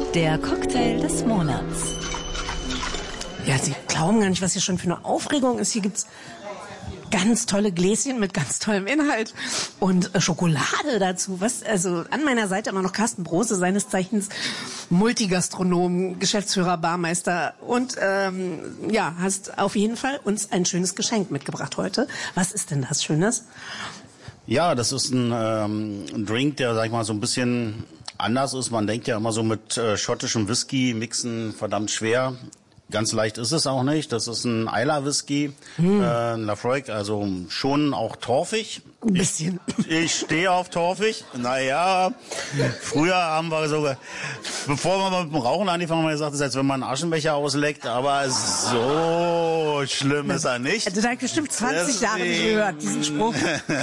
Der Cocktail des Monats. Ja, Sie glauben gar nicht, was hier schon für eine Aufregung ist. Hier gibt's ganz tolle Gläschen mit ganz tollem Inhalt und Schokolade dazu. Was? Also an meiner Seite immer noch Carsten Brose, seines Zeichens Multigastronom, Geschäftsführer, Barmeister und ja, hast auf jeden Fall uns ein schönes Geschenk mitgebracht heute. Was ist denn das Schönes? Ja, das ist ein Drink, der, sag ich mal, so ein bisschen anders ist. Man denkt ja immer so mit schottischem Whisky mixen verdammt schwer. Ganz leicht ist es auch nicht. Das ist ein Islay Whisky, Laphroaig, also schon auch torfig. Ein bisschen. Ich stehe auf torfig. Naja, früher haben wir sogar, bevor wir mit dem Rauchen angefangen haben, gesagt, es ist, als wenn man einen Aschenbecher ausleckt, aber so schlimm ist er nicht. Also da habe ich bestimmt 20 Jahre nicht gehört, diesen Spruch.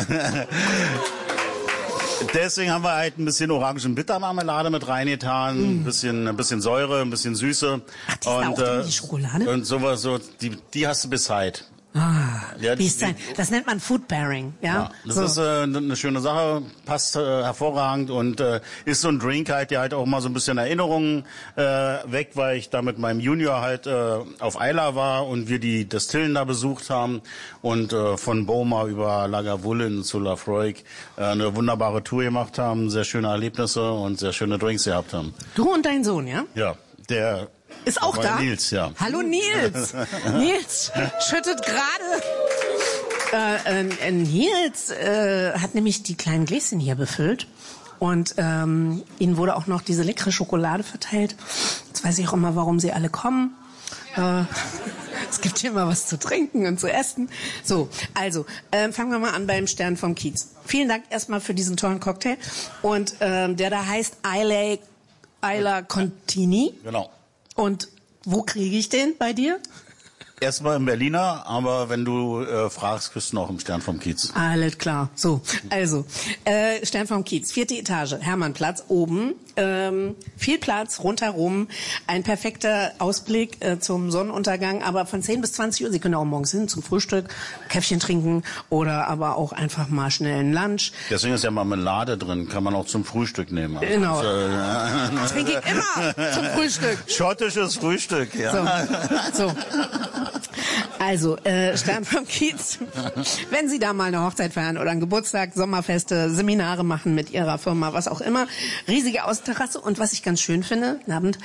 Deswegen haben wir halt ein bisschen Orangen-Bittermarmelade mit reingetan, ein bisschen Säure, ein bisschen Süße. Ach, die ist da auch drin, die Schokolade? Und sowas so, die hast du bis heute. Ah, Ja, wie ist sein? Das nennt man Food Pairing, ja? Ja, das ist eine schöne Sache, passt hervorragend und ist so ein Drink halt, der halt auch mal so ein bisschen Erinnerungen weckt, weil ich da mit meinem Junior halt auf Islay war und wir die Destillen da besucht haben und von Boma über Lagavulin zu Laphroaig eine wunderbare Tour gemacht haben, sehr schöne Erlebnisse und sehr schöne Drinks gehabt haben. Du und dein Sohn, ja? Ja, der ist auch da? Nils, ja. Hallo Nils! Nils schüttet gerade. Nils hat nämlich die kleinen Gläschen hier befüllt und ihnen wurde auch noch diese leckere Schokolade verteilt. Jetzt weiß ich auch immer, warum sie alle kommen. Es gibt hier immer was zu trinken und zu essen. So, also fangen wir mal an beim Stern vom Kiez. Vielen Dank erstmal für diesen tollen Cocktail und der da heißt Islay Contini. Genau. Und wo kriege ich den bei dir? Erstmal im Berliner, aber wenn du fragst, kriegst du noch im Stern vom Kiez. Alles klar. So, also Stern vom Kiez, 4. Etage, Hermannplatz, oben. Viel Platz, rundherum, ein perfekter Ausblick zum Sonnenuntergang, aber von 10 bis 20 Uhr, Sie können auch morgens hin zum Frühstück, Käffchen trinken oder aber auch einfach mal schnell einen Lunch. Deswegen ist ja Marmelade drin, kann man auch zum Frühstück nehmen. Genau. Trinke ich immer zum Frühstück. Schottisches Frühstück, ja. So. Also, Stern vom Kiez. Wenn Sie da mal eine Hochzeit feiern oder einen Geburtstag, Sommerfeste, Seminare machen mit Ihrer Firma, was auch immer, riesige Außenterrasse. Und was ich ganz schön finde,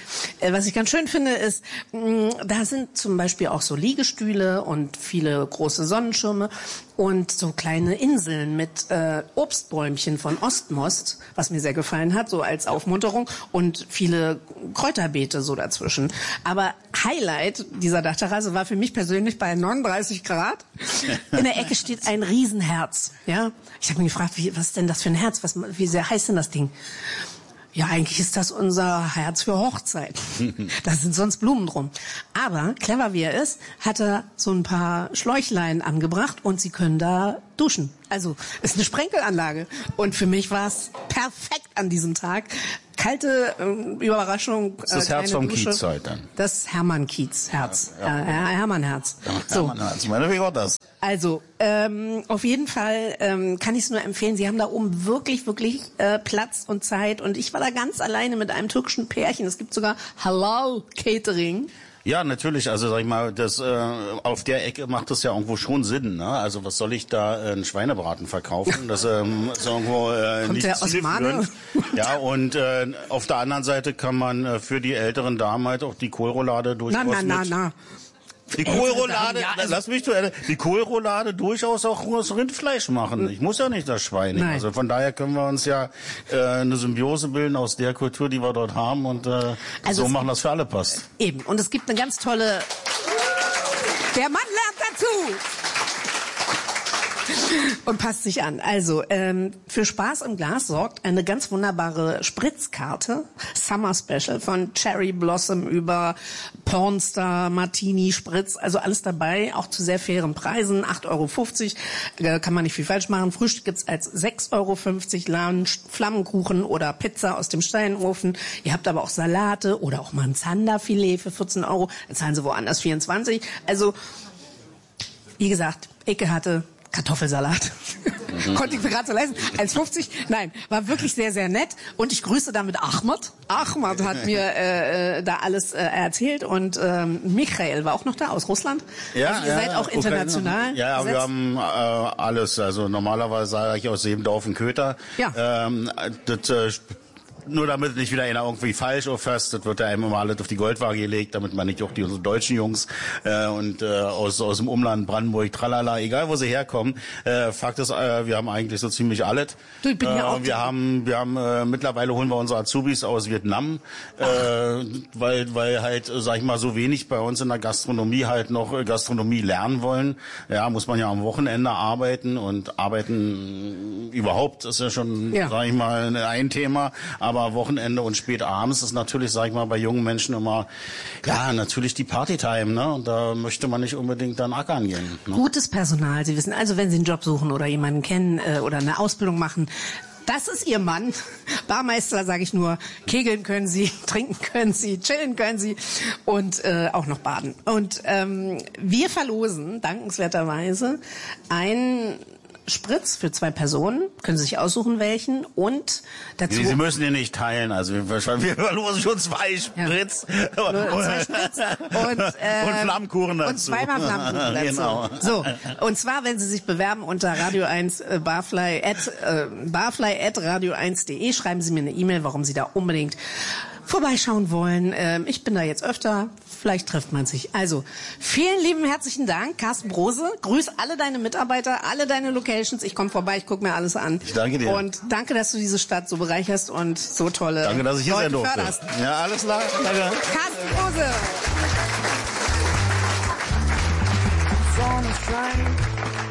ist, da sind zum Beispiel auch so Liegestühle und viele große Sonnenschirme und so kleine Inseln mit Obstbäumchen von Ostmost, was mir sehr gefallen hat, so als Aufmunterung und viele Kräuterbeete so dazwischen. Aber Highlight dieser Dachterrasse war für mich persönlich bei 39 Grad. In der Ecke steht ein Riesenherz. Ja, ich habe mich gefragt, was ist denn das für ein Herz? Wie sehr heißt denn das Ding? Ja, eigentlich ist das unser Herz für Hochzeit. Da sind sonst Blumen drum. Aber, clever wie er ist, hat er so ein paar Schläuchlein angebracht und Sie können da duschen. Also, ist eine Sprenkelanlage. Und für mich war es perfekt an diesem Tag. Kalte Überraschung. Das ist das Herz vom Kiez halt dann. Das Hermann-Kiez-Herz. Ja. Hermann-Herz. So. Hermann-Herz. Wie war das? Also, auf jeden Fall kann ich es nur empfehlen. Sie haben da oben wirklich, wirklich Platz und Zeit. Und ich war da ganz alleine mit einem türkischen Pärchen. Es gibt sogar Halal Catering. Ja, natürlich. Also sag ich mal, das auf der Ecke macht das ja irgendwo schon Sinn. Ne? Also was soll ich da einen Schweinebraten verkaufen? Das ist irgendwo nicht zielführend. Ja, und auf der anderen Seite kann man für die älteren Damen halt auch die Kohlroulade durchaus Die Kohlroulade, lass mich die Kohlroulade durchaus auch aus Rindfleisch machen. Ich muss ja nicht das Schwein nehmen. Also von daher können wir uns ja eine Symbiose bilden aus der Kultur, die wir dort haben und so machen, das für alle passt. Eben. Und es gibt eine ganz tolle... Der Mann lernt dazu! Und passt sich an. Also, für Spaß im Glas sorgt eine ganz wunderbare Spritzkarte, Summer Special, von Cherry Blossom über Pornstar, Martini, Spritz, also alles dabei, auch zu sehr fairen Preisen, 8,50 €, kann man nicht viel falsch machen. Frühstück gibt's als 6,50 €, Lunch, Flammenkuchen oder Pizza aus dem Steinofen. Ihr habt aber auch Salate oder auch mal ein Zanderfilet für 14 €, dann zahlen sie woanders 24. Also, wie gesagt, Ecke hatte Kartoffelsalat. Konnte ich mir gerade so leisten. 1,50? Nein, war wirklich sehr, sehr nett. Und ich grüße damit Ahmad. Ahmad hat mir da alles erzählt. Und Michael war auch noch da aus Russland. Ja, also ihr seid auch international. Ja, wir haben alles. Also normalerweise sage ich aus Sebendorf und Köther. Ja. Nur damit nicht wieder einer irgendwie falsch auffasst, das wird ja immer alles auf die Goldwaage gelegt, damit man nicht auch die unsere deutschen Jungs aus dem Umland Brandenburg, tralala, egal wo sie herkommen. Fakt ist, wir haben eigentlich so ziemlich alles. Du, bin ja auch wir haben mittlerweile holen wir unsere Azubis aus Vietnam, weil halt, sag ich mal, so wenig bei uns in der Gastronomie halt noch Gastronomie lernen wollen. Ja, muss man ja am Wochenende arbeiten und arbeiten überhaupt ist ja schon, sag ich mal, ein Thema. Aber Wochenende und spät abends ist natürlich, sag ich mal, bei jungen Menschen immer, natürlich die Partytime, ne? Und da möchte man nicht unbedingt dann ackern gehen. Ne? Gutes Personal. Sie wissen also, wenn Sie einen Job suchen oder jemanden kennen oder eine Ausbildung machen, das ist Ihr Mann. Barmeister, sage ich nur, kegeln können Sie, trinken können Sie, chillen können Sie und auch noch baden. Und wir verlosen dankenswerterweise einen Spritz für 2 Personen, können Sie sich aussuchen welchen und dazu... Sie müssen den nicht teilen, also wir verlosen schon 2 Spritz. Ja. 2 Spritz und Flammkuchen dazu. Und 2-mal Flammkuchen dazu. Genau. So, und zwar, wenn Sie sich bewerben unter Radio 1 barfly@radio1.de, schreiben Sie mir eine E-Mail, warum Sie da unbedingt vorbeischauen wollen. Ich bin da jetzt öfter, vielleicht trifft man sich. Also, vielen lieben herzlichen Dank, Carsten Brose. Grüß alle deine Mitarbeiter, alle deine Locations. Ich komme vorbei, ich gucke mir alles an. Ich danke dir. Und danke, dass du diese Stadt so bereicherst und so tolle Danke, dass ich hier sein durfte. Förderst. Ja, alles klar. Danke. Carsten Brose. Sun is shining